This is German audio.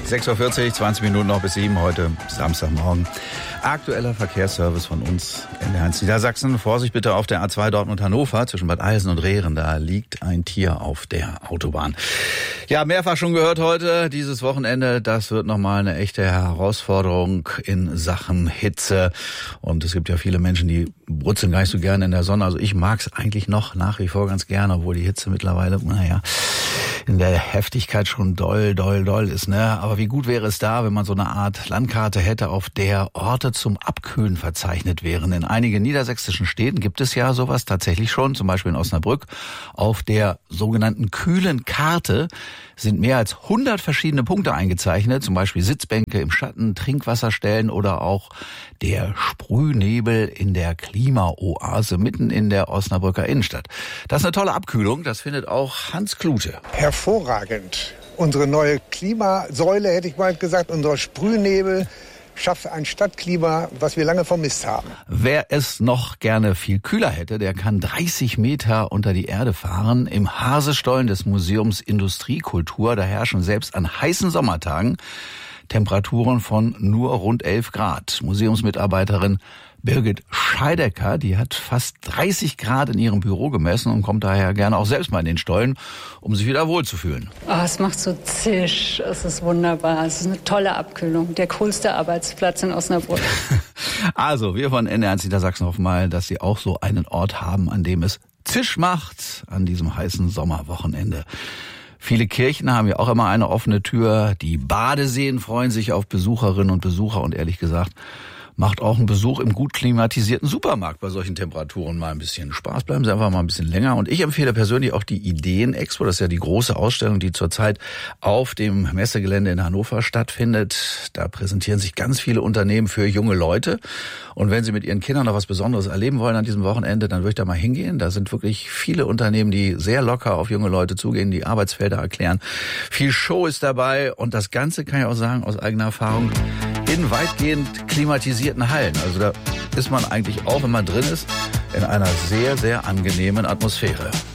6:40 Uhr, 20 Minuten noch bis 7 heute, Samstagmorgen. Aktueller Verkehrsservice von uns in der Niedersachsen. Vorsicht bitte auf der A2 Dortmund-Hannover zwischen Bad Eilsen und Rehren. Da liegt ein Tier auf der Autobahn. Ja, mehrfach schon gehört heute, dieses Wochenende. Das wird nochmal eine echte Herausforderung in Sachen Hitze. Und es gibt ja viele Menschen, die brutzeln gar nicht so gerne in der Sonne. Also ich mag es eigentlich noch nach wie vor ganz gerne, obwohl die Hitze mittlerweile, in der Heftigkeit schon doll ist, ne? Aber wie gut wäre es da, wenn man so eine Art Landkarte hätte, auf der Orte zum Abkühlen verzeichnet wären. In einigen niedersächsischen Städten gibt es ja sowas tatsächlich schon, zum Beispiel in Osnabrück. Auf der sogenannten kühlen Karte sind mehr als 100 verschiedene Punkte eingezeichnet, zum Beispiel Sitzbänke im Schatten, Trinkwasserstellen oder auch der Sprühnebel in der Klimaoase mitten in der Osnabrücker Innenstadt. Das ist eine tolle Abkühlung, das findet auch Hans Klute. Hervorragend. Unsere neue Klimasäule, hätte ich mal gesagt, unser Sprühnebel schafft ein Stadtklima, was wir lange vermisst haben. Wer es noch gerne viel kühler hätte, der kann 30 Meter unter die Erde fahren. Im Hasestollen des Museums Industriekultur, da herrschen selbst an heißen Sommertagen Temperaturen von nur rund 11 Grad. Museumsmitarbeiterin Birgit Scheidecker, die hat fast 30 Grad in ihrem Büro gemessen und kommt daher gerne auch selbst mal in den Stollen, um sich wieder wohlzufühlen. Oh, es macht so zisch, es ist wunderbar, es ist eine tolle Abkühlung, der coolste Arbeitsplatz in Osnabrück. Also, wir von NDR1 Niedersachsen hoffen mal, dass Sie auch so einen Ort haben, an dem es zisch macht an diesem heißen Sommerwochenende. Viele Kirchen haben ja auch immer eine offene Tür. Die Badeseen freuen sich auf Besucherinnen und Besucher und ehrlich gesagt, macht auch ein Besuch im gut klimatisierten Supermarkt bei solchen Temperaturen mal ein bisschen Spaß. Bleiben Sie einfach mal ein bisschen länger. Und ich empfehle persönlich auch die Ideen-Expo. Das ist ja die große Ausstellung, die zurzeit auf dem Messegelände in Hannover stattfindet. Da präsentieren sich ganz viele Unternehmen für junge Leute. Und wenn Sie mit Ihren Kindern noch was Besonderes erleben wollen an diesem Wochenende, dann würde ich da mal hingehen. Da sind wirklich viele Unternehmen, die sehr locker auf junge Leute zugehen, die Arbeitsfelder erklären. Viel Show ist dabei. Und das Ganze, kann ich auch sagen, aus eigener Erfahrung, in weitgehend klimatisierten Hallen. Also da ist man eigentlich auch, wenn man drin ist, in einer sehr, sehr angenehmen Atmosphäre.